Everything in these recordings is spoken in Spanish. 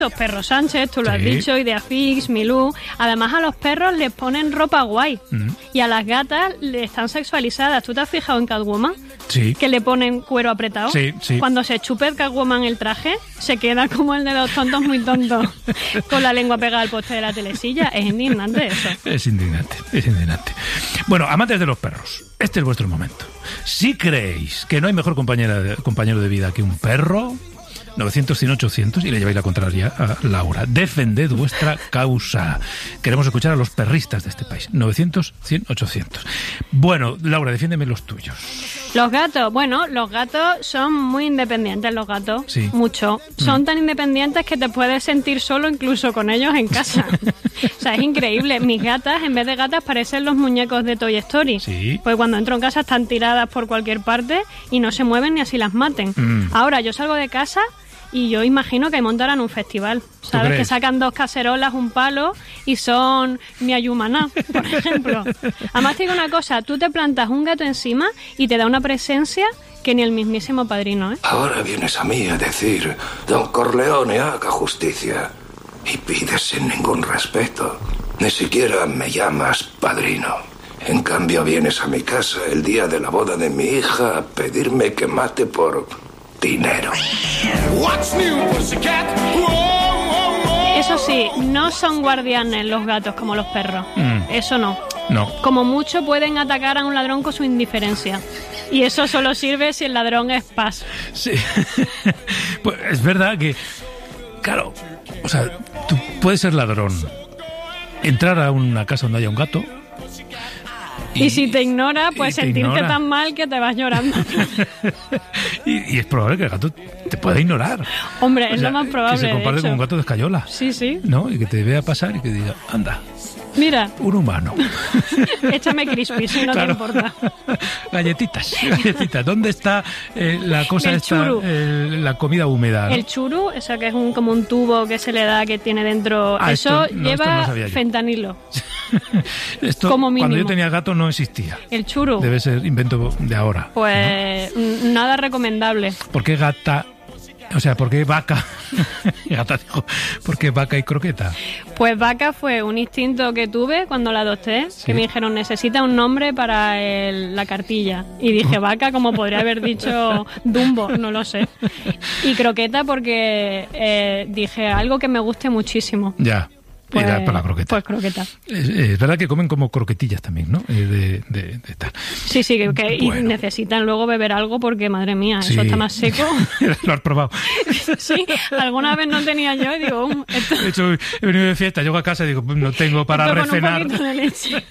Los perros Sánchez, tú lo has dicho, Ideafix, Milú. Además, a los perros les ponen ropa guay. Y a las gatas le están sexualizadas. ¿Tú te has fijado en Catwoman? Sí. Que le ponen cuero apretado. Sí. Cuando se chupe Catwoman el traje, se queda como el de los tontos muy tontos, con la lengua pegada al poste de la telesilla. Es indignante eso. Es indignante. Bueno, amantes de los perros, este es vuestro momento. Si creéis que no hay mejor compañero de vida que un perro, 900-100-800 y le lleváis la contraria a Laura. Defended vuestra causa. Queremos escuchar a los perristas de este país. 900-100-800. Bueno, Laura, defiéndeme los tuyos. Los gatos, bueno, los gatos son muy independientes, los gatos. Sí. Mucho. Son tan independientes que te puedes sentir solo incluso con ellos en casa. O sea, es increíble. Mis gatas, en vez de gatas, parecen los muñecos de Toy Story. Sí. Pues cuando entro en casa están tiradas por cualquier parte y no se mueven ni así las maten. Ahora, yo salgo de casa y yo imagino que montarán un festival, ¿sabes? Que sacan 2 cacerolas, un palo y son mi ayumaná, por ejemplo. Además, te digo una cosa, tú te plantas un gato encima y te da una presencia que ni el mismísimo Padrino, ¿eh? Ahora vienes a mí a decir, Don Corleone, haga justicia. Y pides sin ningún respeto. Ni siquiera me llamas Padrino. En cambio, vienes a mi casa el día de la boda de mi hija a pedirme que mate por dinero. Eso sí, no son guardianes los gatos como los perros. Eso no. Como mucho pueden atacar a un ladrón con su indiferencia. Y eso solo sirve si el ladrón es paz. Sí. Pues es verdad que, claro, o sea, tú puedes ser ladrón, entrar a una casa donde haya un gato. Y si te ignora, pues sentirte tan mal que te vas llorando. y es probable que el gato te pueda ignorar. Hombre, es lo más probable. Que se comparte con un gato de escayola. Sí. ¿No? Y que te vea pasar y que diga, anda. Mira. Un humano. Échame crispy, si no te importa. Galletitas. ¿Dónde está la cosa esta? La comida húmeda, ¿no? El churu, o sea, que es como un tubo que se le da, que tiene dentro... Eso lleva fentanilo. Esto, como mínimo. Cuando yo tenía gato no existía. El churu. Debe ser invento de ahora. Pues ¿no? Nada recomendable. ¿Por qué gata? O sea, ¿por qué vaca? Gata dijo, ¿por qué vaca y croqueta? Pues vaca fue un instinto que tuve cuando la adopté, que me dijeron, necesita un nombre para la cartilla. Y dije, vaca, como podría haber dicho Dumbo, no lo sé. Y croqueta porque dije, algo que me guste muchísimo. Ya. Pues, para la croqueta. Pues croqueta. Es verdad que comen como croquetillas también, ¿no? De tal. Sí, bueno. Y necesitan luego beber algo porque, madre mía, eso está más seco. Lo has probado. Sí, alguna vez no tenía yo y digo... De hecho, he venido de fiesta, llego a casa y digo, no tengo para recenar. Con un poquito de leche.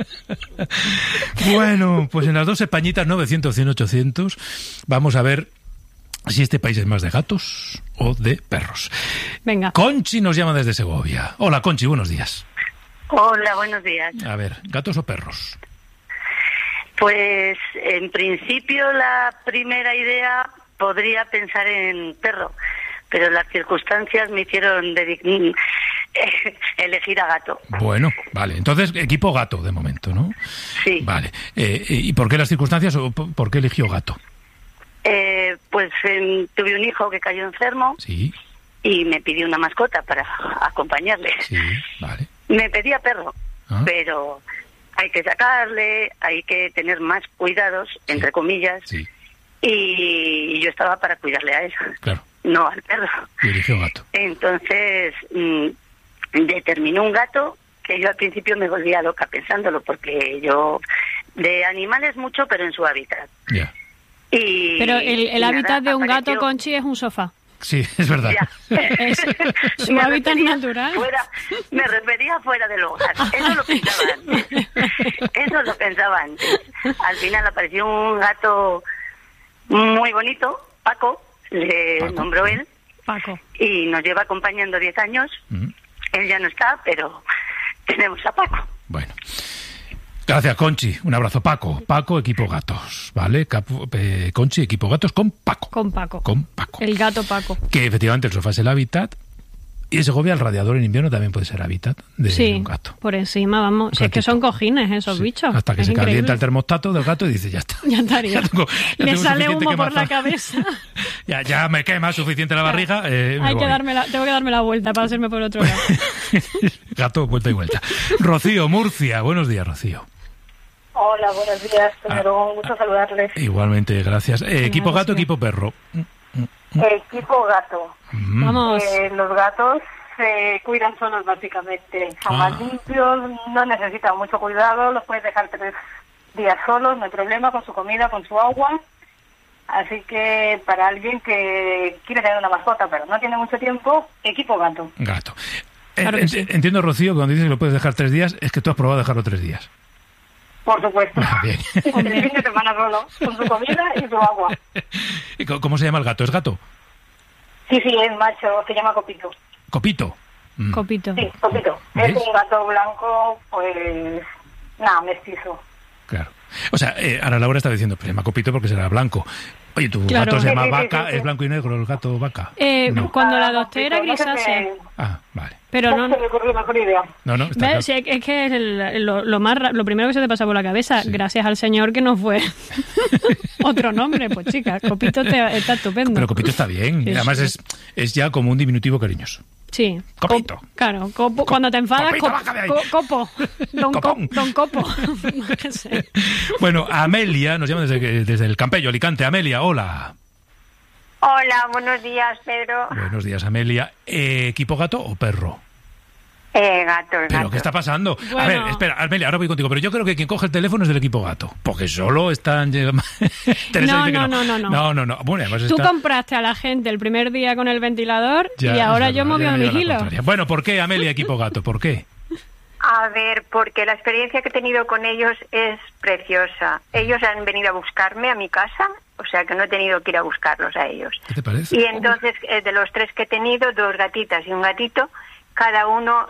Bueno, pues en las 2 españitas 900-100-800 vamos a ver si este país es más de gatos o de perros. Venga. Conchi nos llama desde Segovia. Hola, Conchi, buenos días. Hola, buenos días. A ver, ¿gatos o perros? Pues, en principio, la primera idea podría pensar en perro, pero las circunstancias me hicieron elegir a gato. Bueno, vale. Entonces, equipo gato, de momento, ¿no? Sí. Vale. ¿Y por qué las circunstancias o por qué eligió gato? Pues tuve un hijo que cayó enfermo. Sí. Y me pidió una mascota para acompañarle. Sí, vale. Me pedía perro, pero hay que sacarle, hay que tener más cuidados, entre comillas. Sí. Y yo estaba para cuidarle a él. Claro. No al perro. Y eligió gato. Entonces, determinó un gato que yo al principio me volvía loca pensándolo, porque yo de animales mucho, pero en su hábitat. Ya. Pero el hábitat de un gato, Conchi, es un sofá. Sí, es verdad. Es su hábitat natural. Me refería fuera del hogar. Eso lo pensaba antes. Al final apareció un gato muy bonito, Paco, le nombró él. Paco. Y nos lleva acompañando 10 años. Él ya no está, pero tenemos a Paco. Bueno. Gracias, Conchi. Un abrazo, Paco. Paco, equipo gatos, ¿vale? Conchi, equipo gatos con Paco. Con Paco. Con Paco. El gato Paco. Que efectivamente el sofá es el hábitat. Y en Segovia el radiador en invierno también puede ser hábitat de un gato. Por encima, vamos. Si es que son cojines esos bichos. Hasta que se calienta el termostato del gato y dice, ya está. Ya estaría. Le sale humo por la cabeza. ya me quema suficiente la barriga. Tengo que darme la vuelta para hacerme por otro lado. Gato, vuelta y vuelta. Rocío, Murcia. Buenos días, Rocío. Hola, buenos días. Primero, gusto saludarles. Igualmente, gracias. Equipo gato, equipo perro. Equipo gato. Vamos. Los gatos se cuidan solos básicamente. Son más limpios, no necesitan mucho cuidado, los puedes dejar 3 días solos, no hay problema, con su comida, con su agua. Así que para alguien que quiere tener una mascota pero no tiene mucho tiempo, equipo gato. Gato. Claro que sí. Entiendo, Rocío, que cuando dices que lo puedes dejar 3 días, es que tú has probado dejarlo 3 días. Por supuesto. Bien. El fin de semana solo, con su comida y su agua. ¿Y cómo se llama el gato? ¿Es gato? Sí, es macho, se llama Copito. ¿Copito? Copito. Sí, Copito. ¿Ves? Es un gato blanco, pues, mestizo. Claro. O sea, ahora Laura está diciendo, pues se llama Copito porque será blanco. Oye, tu gato se llama Vaca, ¿es blanco y negro el gato Vaca? No. Cuando la adopté era grisácea. Vale. Pero no se me ocurrió mejor idea. No, está claro. Sí, es que es lo primero que se te pasa por la cabeza, gracias al señor que no fue otro nombre, pues chica, Copito está estupendo. Pero Copito está bien, Sí, además sí. Es ya como un diminutivo cariñoso. Sí. Copito. Claro, cuando te enfadas, Copito, baja de ahí. Copo. Copón. Don Copo. Qué sé. Bueno, Amelia, nos llama desde el Campello, Alicante. Amelia, hola. Hola, buenos días, Pedro. Buenos días, Amelia. ¿Equipo gato o perro? Gato. ¿Pero qué está pasando? Bueno. A ver, espera, Amelia, ahora voy contigo, pero yo creo que quien coge el teléfono es del equipo gato, porque solo están... Teresa dice que no. Bueno, además Tú compraste a la gente el primer día con el ventilador Ya, y ahora es yo verdad, moví ya a me mi dio la hilo. contraria. Bueno, ¿por qué, Amelia, equipo gato? ¿Por qué? A ver, porque la experiencia que he tenido con ellos es preciosa. Ellos han venido a buscarme a mi casa, o sea que no he tenido que ir a buscarlos a ellos. ¿Qué te parece? Y entonces, de los 3 que he tenido, 2 gatitas y un gatito, cada uno...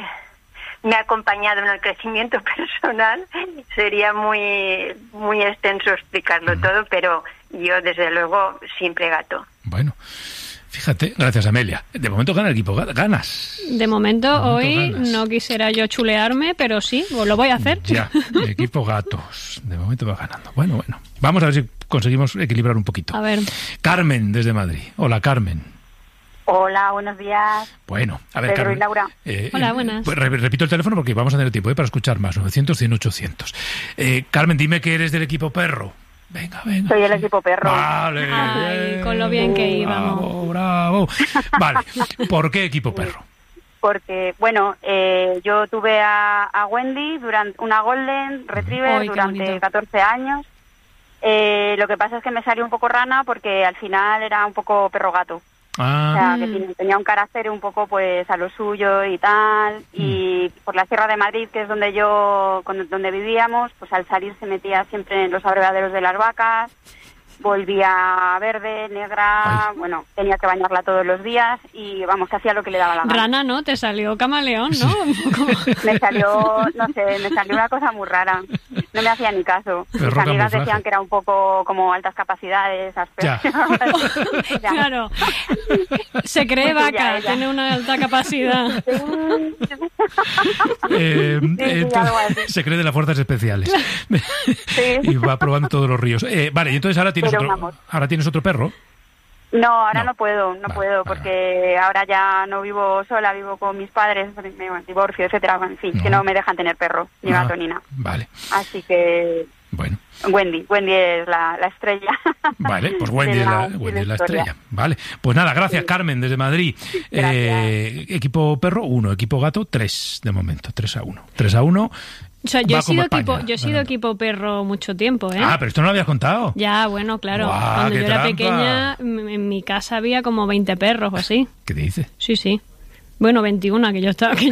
me ha acompañado en el crecimiento personal. Sería muy muy extenso explicarlo todo, pero yo desde luego siempre gato. Bueno, fíjate, gracias, Amelia. De momento gana el equipo, ganas. De momento hoy ganas. no quisiera yo chulearme, pero sí, lo voy a hacer. Ya, equipo gatos. De momento va ganando. Bueno. Vamos a ver si conseguimos equilibrar un poquito. A ver. Carmen, desde Madrid. Hola, Carmen. Hola, buenos días. Bueno, a ver, Pedro Carmen. y Laura. Hola, buenas. Pues repito el teléfono porque vamos a tener tiempo para escuchar más. 900, 100, 800. Carmen, dime que eres del equipo perro. Venga. Soy el equipo perro. Vale. Ay, con lo bien que íbamos. Bravo. Vale, ¿por qué equipo perro? Porque, yo tuve a Wendy, una Golden Retriever, Ay, qué durante bonito. 14 años. Lo que pasa es que me salió un poco rana porque al final era un poco perro gato. O sea, que tenía un carácter un poco pues a lo suyo y tal, y por la Sierra de Madrid, que es donde vivíamos, pues al salir se metía siempre en los abrevaderos de las vacas, volvía verde, negra, tenía que bañarla todos los días y vamos, hacía lo que le daba la gana. Rana, ¿no? Te salió camaleón, ¿no? Me salió una cosa muy rara. No me hacía ni caso. Perro Mis amigas camuflaje. decían que era un poco como altas capacidades, Ya. Ya. Claro. Se cree Muy vaca, ella. tiene una alta capacidad. algo así. Se cree de las fuerzas especiales. Y va probando todos los ríos. Vale, y entonces ahora tienes otro perro. No, ahora No. no puedo, Vale. porque ahora ya no vivo sola, vivo con mis padres, divorcio, etcétera, en fin, que no me dejan tener perro, ni gato, ni nada. Vale, Así que bueno. Wendy es la estrella. Vale, pues Wendy es la historia. estrella. Vale, pues nada, gracias, Carmen, desde Madrid. Equipo perro, 1, equipo gato, 3 de momento, 3-1. 3-1. O sea, yo Va he sido como España, equipo equipo perro mucho tiempo, ¿eh? Pero esto no lo habías contado. Ya, bueno, claro. Guau, Cuando qué yo era trampa. pequeña, en mi casa había como 20 perros o así. ¿Qué te dice? Sí. Bueno, 21, que yo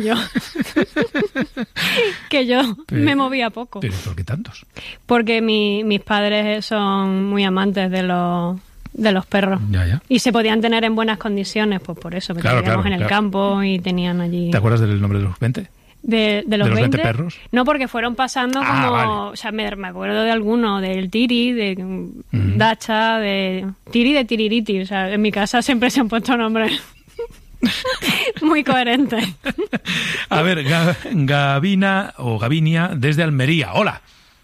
me movía poco. ¿Pero por qué tantos? Porque mis padres son muy amantes de los perros. Ya. Y se podían tener en buenas condiciones, pues por eso, porque Claro, vivíamos en el claro. campo y tenían allí... ¿Te acuerdas del nombre de los 20? ¿De los 20 perros? No, porque fueron pasando como... Vale. O sea, me acuerdo de alguno, del Tiri, de Dacha, de Tiri, de Tiririti. O sea, en mi casa siempre se han puesto nombres muy coherente. A ver, Gavina o Gavinia desde Almería. Hola.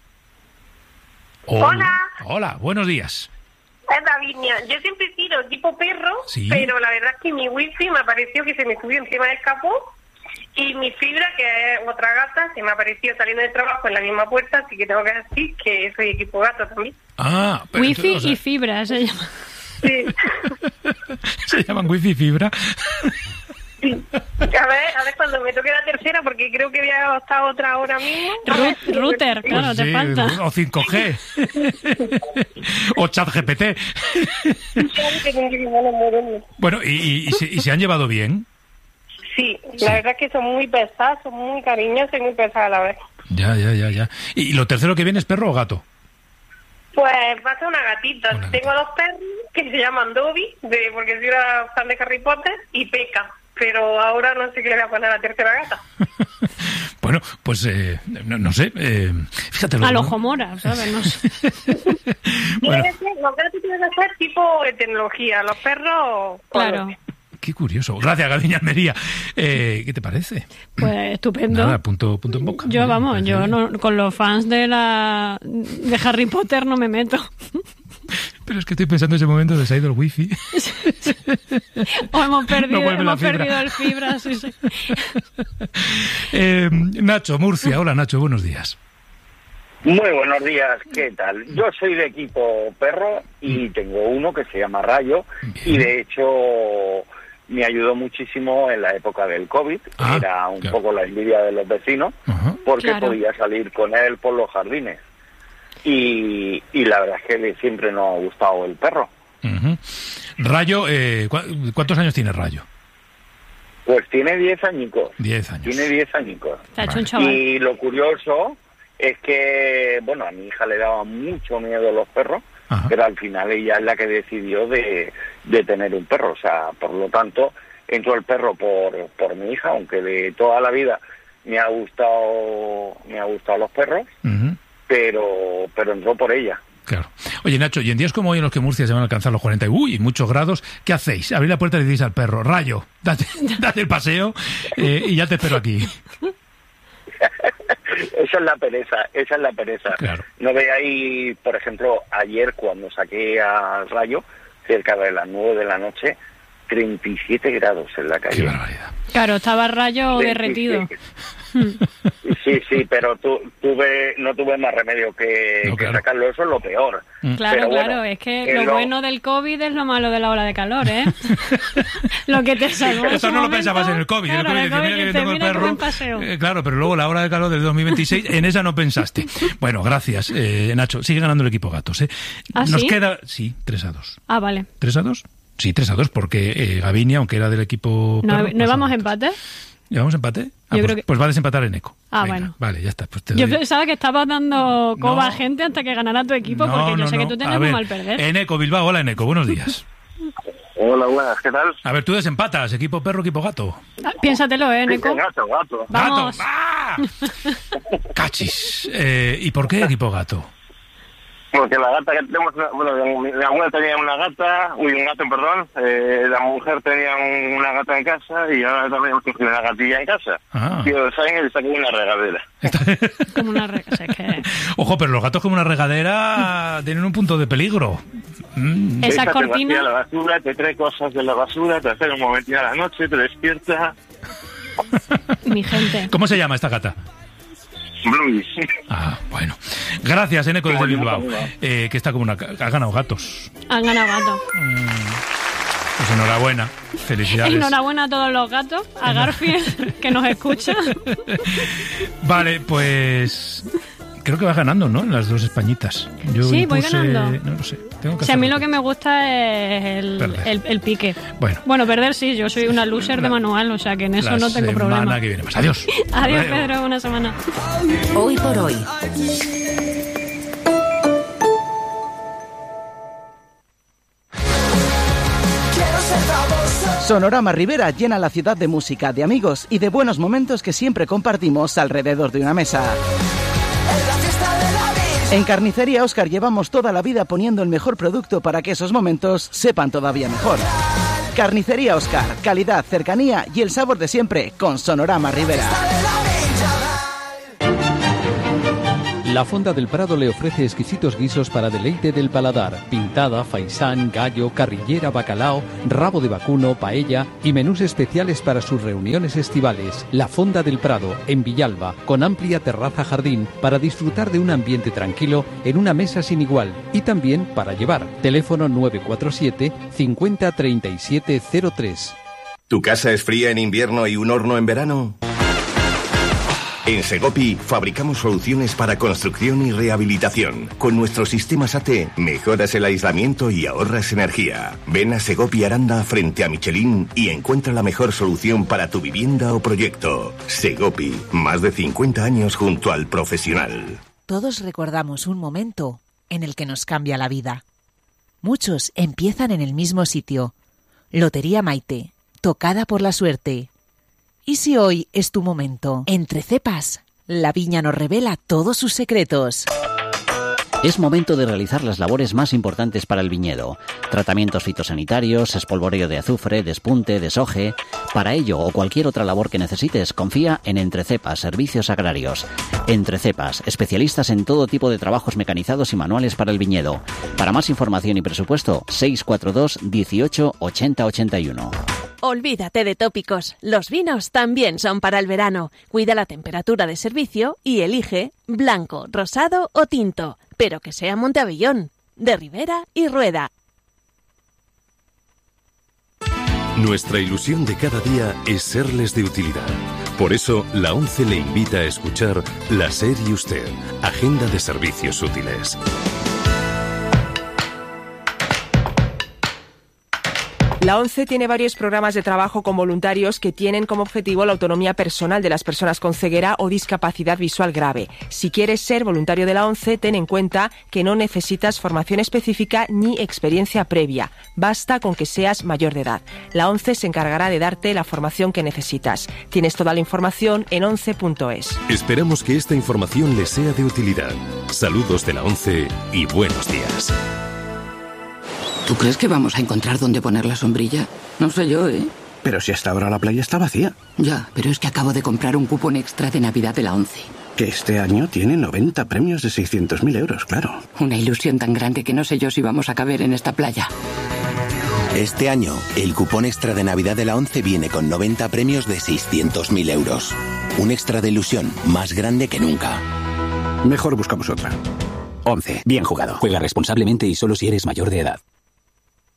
Hola. Hola, buenos días. Es Gavinia. Yo siempre tiro tipo perro, ¿sí? Pero la verdad es que mi wifi me apareció que se me subió encima del capó y mi fibra, que es otra gata, se me apareció saliendo del trabajo en la misma puerta, así que tengo que decir que soy equipo gato también. Ah, pero wifi entonces, y fibra se llama. Sí. Se llaman wifi y fibra. Sí. A ver cuando me toque la tercera, porque creo que voy a gastar otra hora mismo. Router, claro, pues te falta. O 5G. O ChatGPT. Bueno, ¿y se han llevado bien? Sí, la verdad es que son muy pesados, son muy cariñosos y muy pesados a la vez. Ya. ¿Y lo tercero que viene es perro o gato? Pues va a ser una gatita. Tengo 2 perros que se llaman Dobby, porque soy una fan de Harry Potter, y Peca. Pero ahora no sé qué le voy a poner a la tercera gata. Bueno, pues no sé. Fíjate. Al ojo mora, ¿sabes? No sé. Bueno. Los gatos tienen que ser tipo de tecnología. Los perros... Claro. Qué curioso. Gracias, Gavinia Almería. ¿Qué te parece? Pues estupendo. Nada, punto en boca. Yo, con los fans de Harry Potter no me meto. Pero es que estoy pensando en ese momento de se ha ido el wifi. O hemos perdido el fibra. Sí. Nacho, Murcia. Hola, Nacho, buenos días. Muy buenos días, ¿qué tal? Yo soy de equipo perro y tengo uno que se llama Rayo. Bien. Y de hecho me ayudó muchísimo en la época del COVID. Era un poco la envidia de los vecinos, porque podía salir con él por los jardines. Y la verdad es que siempre nos ha gustado el perro. Rayo, ¿cuántos años tiene Rayo? Pues tiene 10 añicos. 10 años. Tiene 10 añicos. Está hecho un chaval. Y lo curioso es que, bueno, a mi hija le daba mucho miedo los perros, pero al final ella es la que decidió de tener un perro. O sea, por lo tanto, entró el perro por mi hija, aunque de toda la vida me ha gustado los perros. Pero entró por ella. Claro. Oye, Nacho, y en días como hoy en los que Murcia se van a alcanzar los 40 y muchos grados, ¿qué hacéis? Abrir la puerta y le decís al perro, Rayo, date el paseo y ya te espero aquí. Esa es la pereza. Claro. No veáis, por ejemplo, ayer cuando saqué a Rayo, cerca de las 9 de la noche, 37 grados en la calle. Qué barbaridad. Claro, estaba Rayo derretido. Sí, pero no tuve más remedio que sacarlo. Eso es lo peor. Claro, bueno, es que lo bueno del COVID es lo malo de la ola de calor, ¿eh? Lo que te salvó. Eso no lo pensabas en el COVID. Claro, en el COVID mira que tengo el perro. Claro, pero luego la ola de calor del 2026, en esa no pensaste. Bueno, gracias, Nacho. Sigue ganando el equipo gatos, ¿eh? ¿Ah, Nos sí? queda... Sí, 3-2. Ah, vale. ¿3-2? Sí, 3-2, porque Gavinia, aunque era del equipo... ¿No íbamos a empate? ¿Llevamos empate? Pues va a desempatar en Eco. Venga, bueno. Vale, ya está. Pues yo pensaba que estabas dando coba a gente hasta que ganara tu equipo, porque yo sé que tú tienes muy mal perder. En Eco, Bilbao. Hola, en Eco. Buenos días. Hola, buenas. ¿Qué tal? A ver, tú desempatas. Equipo perro, equipo gato. Piénsatelo, Eco. Gato. Vamos. ¡Gato! ¡Ah! Cachis. ¿Y por qué equipo gato? Porque la gata que tenemos, mi abuela tenía un gato, perdón. La mujer tenía una gata en casa y ahora también hemos cogido una gatilla en casa. Tío, ¿saben? Está como una regadera. Como una regadera. Que... Ojo, pero los gatos como una regadera tienen un punto de peligro. Esa cortina. Te la basura, te trae cosas de la basura, te hace un momentín a la noche, te despierta. Mi gente. ¿Cómo se llama esta gata? Blues. Bueno. Gracias, Eneco desde Bilbao. Que está como una... Ha ganado gatos. Han ganado gatos. Pues enhorabuena. Felicidades. Enhorabuena a todos los gatos. A Garfield, que nos escucha. Vale, pues... Creo que vas ganando, ¿no? En las dos Españitas. Sí, voy ganando. No lo sé. Tengo que a mí lo que me gusta es el pique. Bueno, perder sí. Yo soy una loser de manual, o sea que en eso no tengo problema. La semana que viene más. Adiós. Adiós, Pedro. Una semana. Hoy por hoy. Sonorama Rivera llena la ciudad de música, de amigos y de buenos momentos que siempre compartimos alrededor de una mesa. En Carnicería Óscar llevamos toda la vida poniendo el mejor producto para que esos momentos sepan todavía mejor. Carnicería Oscar, calidad, cercanía y el sabor de siempre con Sonorama Ribera. La Fonda del Prado le ofrece exquisitos guisos para deleite del paladar: pintada, faisán, gallo, carrillera, bacalao, rabo de vacuno, paella y menús especiales para sus reuniones estivales. La Fonda del Prado, en Villalba, con amplia terraza jardín para disfrutar de un ambiente tranquilo en una mesa sin igual, y también para llevar. Teléfono 947 50 37 03. ¿Tu casa es fría en invierno y un horno en verano? En Segopi fabricamos soluciones para construcción y rehabilitación. Con nuestros sistemas AT mejoras el aislamiento y ahorras energía. Ven a Segopi Aranda frente a Michelin y encuentra la mejor solución para tu vivienda o proyecto. Segopi, más de 50 años junto al profesional. Todos recordamos un momento en el que nos cambia la vida. Muchos empiezan en el mismo sitio. Lotería Maite, tocada por la suerte. ¿Y si hoy es tu momento? Entre cepas, la viña nos revela todos sus secretos. Es momento de realizar las labores más importantes para el viñedo. Tratamientos fitosanitarios, espolvoreo de azufre, despunte, desoje. Para ello o cualquier otra labor que necesites, confía en Entrecepas Servicios Agrarios. Entrecepas, especialistas en todo tipo de trabajos mecanizados y manuales para el viñedo. Para más información y presupuesto, 642 18 80 81. Olvídate de tópicos. Los vinos también son para el verano. Cuida la temperatura de servicio y elige blanco, rosado o tinto, pero que sea Monteavellón, de Ribera y Rueda. Nuestra ilusión de cada día es serles de utilidad. Por eso, la ONCE le invita a escuchar La SER y Usted, Agenda de Servicios Útiles. La ONCE tiene varios programas de trabajo con voluntarios que tienen como objetivo la autonomía personal de las personas con ceguera o discapacidad visual grave. Si quieres ser voluntario de la ONCE, ten en cuenta que no necesitas formación específica ni experiencia previa. Basta con que seas mayor de edad. La ONCE se encargará de darte la formación que necesitas. Tienes toda la información en once.es. Esperamos que esta información les sea de utilidad. Saludos de la ONCE y buenos días. ¿Tú crees que vamos a encontrar dónde poner la sombrilla? No sé yo, ¿eh? Pero si hasta ahora la playa está vacía. Ya, pero es que acabo de comprar un cupón extra de Navidad de la ONCE. Que este año tiene 90 premios de 600.000 euros, claro. Una ilusión tan grande que no sé yo si vamos a caber en esta playa. Este año, el cupón extra de Navidad de la ONCE viene con 90 premios de 600.000 euros. Un extra de ilusión más grande que nunca. Mejor buscamos otra. ONCE. Bien jugado. Juega responsablemente y solo si eres mayor de edad.